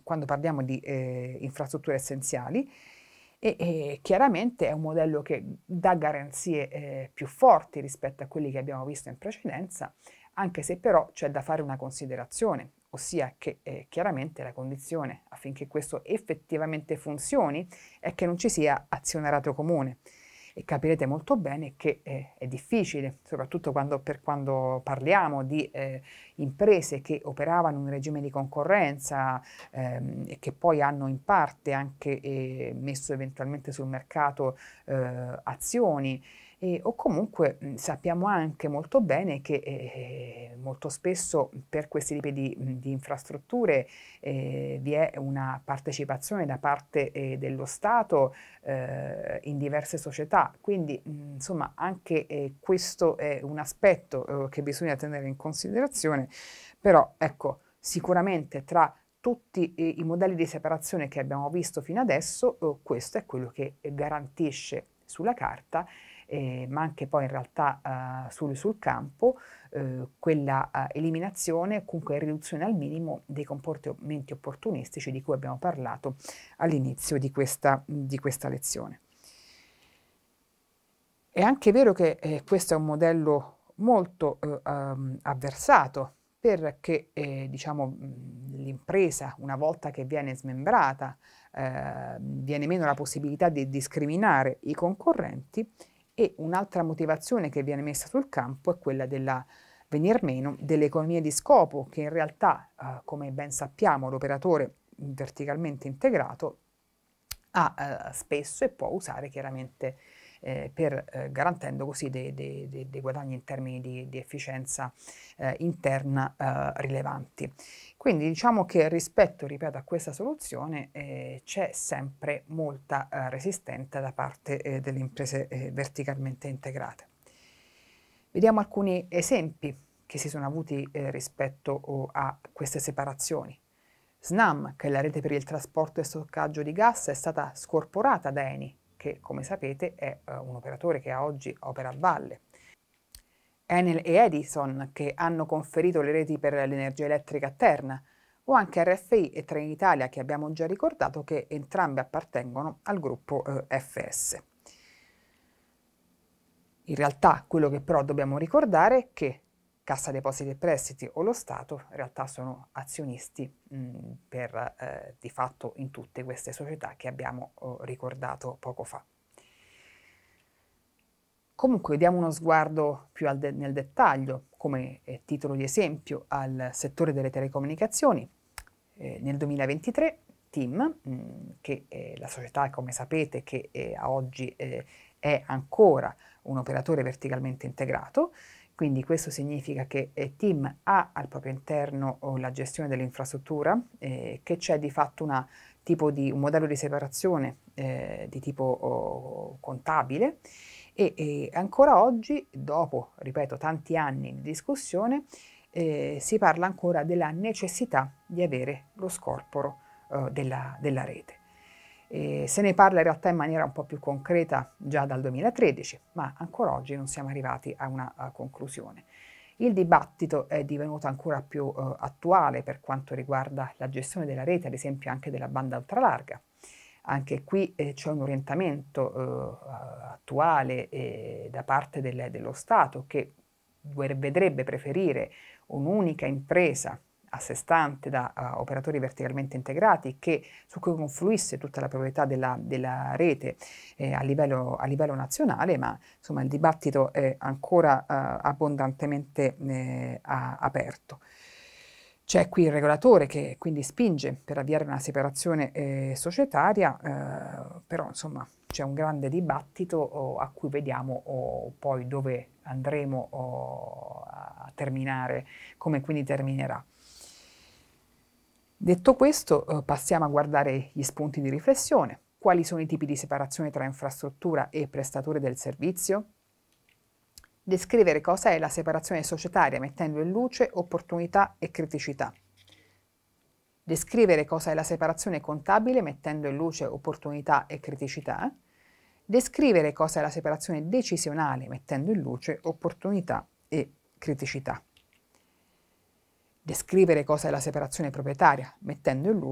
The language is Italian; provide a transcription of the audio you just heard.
quando parliamo di infrastrutture essenziali e chiaramente è un modello che dà garanzie più forti rispetto a quelli che abbiamo visto in precedenza, anche se però c'è da fare una considerazione, ossia che chiaramente la condizione affinché questo effettivamente funzioni è che non ci sia azionariato comune. E capirete molto bene che è difficile, soprattutto quando parliamo di imprese che operavano in regime di concorrenza e che poi hanno in parte anche messo eventualmente sul mercato azioni. O comunque sappiamo anche molto bene che molto spesso per questi tipi di infrastrutture vi è una partecipazione da parte dello Stato in diverse società, quindi insomma anche questo è un aspetto che bisogna tenere in considerazione, però ecco, sicuramente tra tutti i modelli di separazione che abbiamo visto fino adesso, questo è quello che garantisce sulla carta ma anche poi in realtà sul campo, quella eliminazione, comunque riduzione al minimo dei comportamenti opportunistici di cui abbiamo parlato all'inizio di questa lezione. È anche vero che questo è un modello molto avversato perché diciamo, l'impresa, una volta che viene smembrata, viene meno la possibilità di discriminare i concorrenti e un'altra motivazione che viene messa sul campo è quella della venir meno delle economie di scopo che in realtà, come ben sappiamo, l'operatore verticalmente integrato ha spesso e può usare chiaramente garantendo così dei guadagni in termini di efficienza interna rilevanti. Quindi diciamo che rispetto, ripeto, a questa soluzione c'è sempre molta resistenza da parte delle imprese verticalmente integrate. Vediamo alcuni esempi che si sono avuti rispetto a queste separazioni. Snam, che è la rete per il trasporto e stoccaggio di gas, è stata scorporata da Eni, che come sapete è un operatore che oggi opera a valle. Enel e Edison, che hanno conferito le reti per l'energia elettrica a Terna, o anche RFI e Trenitalia, che abbiamo già ricordato che entrambe appartengono al gruppo FS. In realtà quello che però dobbiamo ricordare è che Cassa Depositi e Prestiti o lo Stato in realtà sono azionisti di fatto in tutte queste società che abbiamo ricordato poco fa. Comunque diamo uno sguardo più nel dettaglio, come titolo di esempio, al settore delle telecomunicazioni. Nel 2023 TIM, che è la società, come sapete, che a oggi è ancora un operatore verticalmente integrato, quindi questo significa che TIM ha al proprio interno la gestione dell'infrastruttura, che c'è di fatto un modello di separazione di tipo contabile e ancora oggi, dopo, ripeto, tanti anni di discussione, si parla ancora della necessità di avere lo scorporo della rete. Se ne parla in realtà in maniera un po' più concreta già dal 2013, ma ancora oggi non siamo arrivati a una conclusione. Il dibattito è divenuto ancora più attuale per quanto riguarda la gestione della rete, ad esempio anche della banda ultralarga. Anche qui c'è un orientamento attuale da parte dello Stato che vedrebbe preferire un'unica impresa a sé stante da operatori verticalmente integrati su cui confluisse tutta la proprietà della rete a livello nazionale, ma insomma il dibattito è ancora abbondantemente aperto. C'è qui il regolatore che quindi spinge per avviare una separazione societaria, però insomma c'è un grande dibattito a cui vediamo poi dove andremo a terminare, come quindi terminerà. Detto questo, passiamo a guardare gli spunti di riflessione. Quali sono i tipi di separazione tra infrastruttura e prestatore del servizio? Descrivere cosa è la separazione societaria mettendo in luce opportunità e criticità. Descrivere cosa è la separazione contabile mettendo in luce opportunità e criticità. Descrivere cosa è la separazione decisionale mettendo in luce opportunità e criticità. Descrivere cosa è la separazione proprietaria mettendo in luce